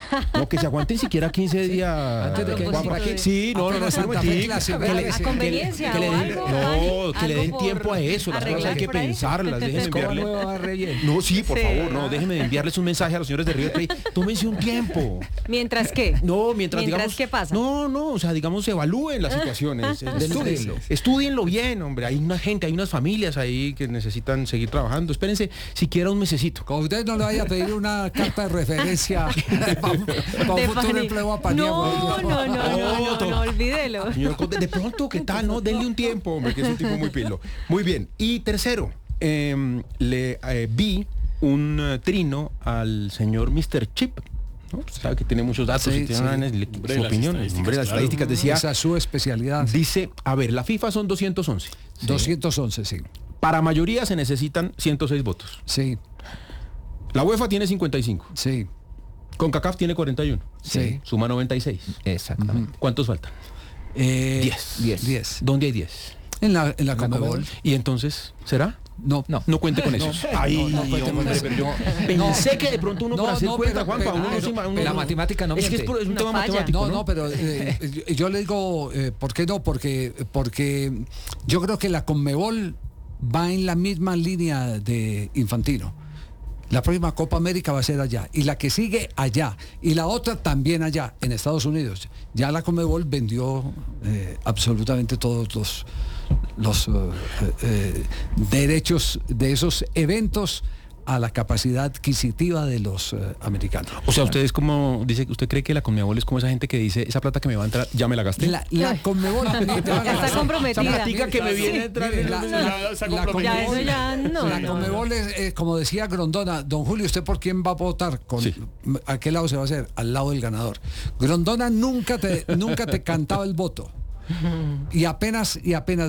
No, que se aguanten siquiera 15 días. Antes de que Juanpa. por aquí. Sí, no, Apenas espera un Santa Fe momentico. clasifica. A conveniencia que le o den- algo, no, Dani, que le den algo por tiempo a eso, las cosas hay arreglar que por ahí. pensarlas. Déjenme Escoba enviarle. nueva va re bien. No, sí, por Sí. favor, no, déjenme enviarles un mensaje a los señores de River Plate. Tómense un tiempo. ¿Mientras qué? No, mientras digamos. ¿qué pasa? No, o sea, digamos, evalúen las situaciones. Estudienlo bien, hombre. Hay una gente, hay unas familias ahí que necesitan seguir trabajando. Espérense siquiera un mesecito. Como usted no le vaya a pedir una carta de referencia para un De futuro Fanny. empleo a Paniagua. No, olvídelo. Señor Conde, de pronto, ¿qué tal? No, denle un tiempo, hombre, que es un tipo muy pilo. Muy bien. Y tercero, vi un trino al señor Mr. Chip, ¿no? Sabe que tiene muchos datos Sí, y tiene sí. su opinión. Hombre, las estadísticas decía, Esa es su especialidad. dice, a ver, la FIFA son 211. 211, sí. Para mayoría se necesitan 106 votos. Sí, La UEFA tiene 55. sí. CONCACAF tiene 41. Sí. Suma 96. Exactamente. ¿Cuántos faltan? 10. 10. ¿Dónde hay 10? En la Conmebol. ¿Y entonces será? No. No cuente con eso. Ay, no cuente con hombre, eso. pero yo No. pensé que de pronto uno No, por hacer no, cuenta, pero- Juanpa, pero- uno no se ima- uno la no- matemática no Es que es miente. un No tema falla. matemático, No, pero yo le digo, ¿por qué no? Porque yo creo que la Conmebol va en la misma línea de Infantino. La próxima Copa América va a ser allá, y la que sigue allá, y la otra también allá, en Estados Unidos. Ya la Conmebol vendió absolutamente todos los derechos de esos eventos a la capacidad adquisitiva de los americanos. O sea, usted es como, dice, ¿usted cree que la Conmebol es como esa gente que dice, esa plata que me va a entrar, ya me la gasté? La Conmebol Ya está comprometida. Esa platica que me viene a entrar Mire, en la Conmebol. Ya, eso ya no. La Conmebol es, como decía Grondona, don Julio, ¿usted por quién va a votar? Sí. ¿A qué lado se va a hacer? Al lado del ganador. Grondona nunca te cantaba el voto. Y apenas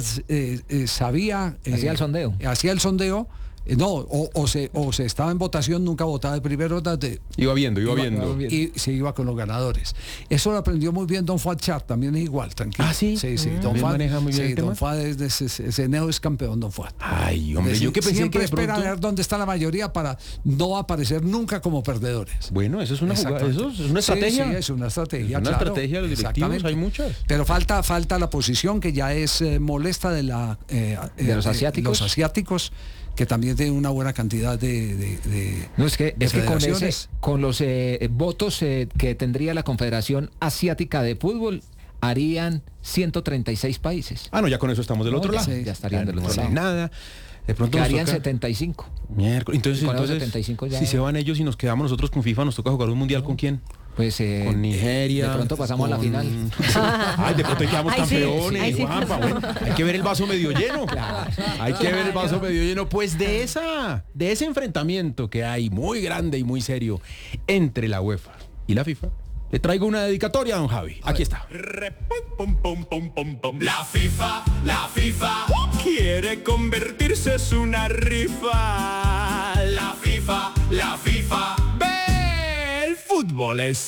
sabía... Hacía el sondeo. Hacía el sondeo. O se estaba en votación, nunca votaba de primero. Iba viendo. Y se iba con los ganadores. Eso lo aprendió muy bien don Fuad Char, también es igual, tranquilo. ¿Ah, sí? Sí, don ¿También Fuad maneja muy bien el tema? don Fuad ese neo es campeón, don Fuad. Ay, hombre, Es yo que decir, pensé siempre que de espera pronto... ver dónde está la mayoría para no aparecer nunca como perdedores. Bueno, eso es una jugada, Exactamente. eso es una estrategia. Sí, es una estrategia. Es una claro. estrategia de los directivos, Exactamente. hay muchas. Pero falta la posición que ya es molesta de los asiáticos. Los asiáticos, que también tienen una buena cantidad de No, es que federaciones. con los votos que tendría la Confederación Asiática de Fútbol, harían 136 países. Ah, no, ya con eso estamos del otro Ya, lado. sí, ya estarían del no otro sé lado. nada. De pronto nos Quedarían toca... 75. Miércoles. Entonces, Con esos 75 ya- si se van ellos y nos quedamos nosotros con FIFA, nos toca jugar un mundial ¿con quién? Pues Con Nigeria. de pronto pasamos a la final. Ay, de pronto quedamos Ahí sí, campeones. ahí sí Juanpa, pasamos. bueno, hay que ver el vaso medio lleno. Hay que ver el vaso medio lleno. Pues de ese enfrentamiento que hay muy grande y muy serio entre la UEFA y la FIFA, le traigo una dedicatoria a don Javi. Aquí está. La FIFA quiere convertirse en una rifa. La FIFA, ve, el fútbol es